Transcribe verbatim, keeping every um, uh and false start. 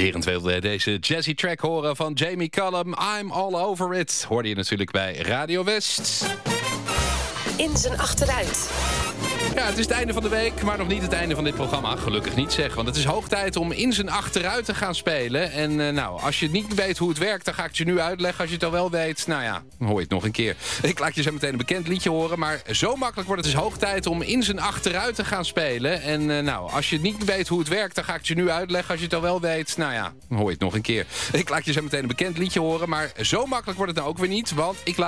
Berend wilde deze jazzy track horen van Jamie Cullum. I'm all over it. Hoorde je natuurlijk bij Radio West. In zijn achteruit. Ja, het is het einde van de week, maar nog niet het einde van dit programma. Gelukkig niet zeg, want het is hoog tijd om in zijn achteruit te gaan spelen. En uh, nou, als je niet weet hoe het werkt, dan ga ik het je nu uitleggen. Als je het al wel weet, nou ja, dan hoor je het nog een keer. Ik laat je zo meteen een bekend liedje horen, maar zo makkelijk wordt het dus hoog tijd om in zijn achteruit te gaan spelen. En uh, nou, als je niet weet hoe het werkt, dan ga ik het je nu uitleggen. Als je het al wel weet, nou ja, dan hoor je het nog een keer. Ik laat je zo meteen een bekend liedje horen, maar zo makkelijk wordt het nou ook weer niet, want ik laat